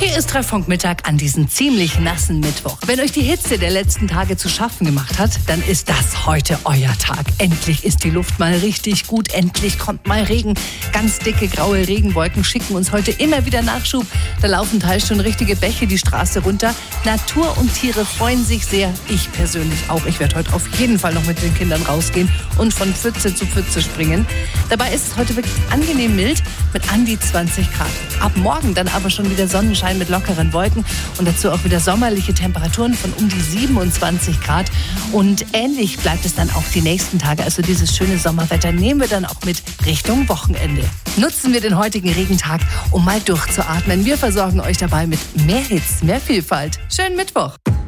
Hier ist Treffpunkt-Mittag an diesem ziemlich nassen Mittwoch. Wenn euch die Hitze der letzten Tage zu schaffen gemacht hat, dann ist das heute euer Tag. Endlich ist die Luft mal richtig gut, endlich kommt mal Regen. Ganz dicke graue Regenwolken schicken uns heute immer wieder Nachschub. Da laufen teils schon richtige Bäche die Straße runter. Natur und Tiere freuen sich sehr. Ich persönlich auch. Ich werde heute auf jeden Fall noch mit den Kindern rausgehen und von Pfütze zu Pfütze springen. Dabei ist es heute wirklich angenehm mild mit an die 20 Grad. Ab morgen dann aber schon wieder Sonnenschein mit lockeren Wolken und dazu auch wieder sommerliche Temperaturen von um die 27 Grad. Und ähnlich bleibt es dann auch die nächsten Tage. Also dieses schöne Sommerwetter nehmen wir dann auch mit Richtung Wochenende. Nutzen wir den heutigen Regentag, um mal durchzuatmen. Wir versorgen euch dabei mit mehr Hits, mehr Vielfalt. Schönen Mittwoch!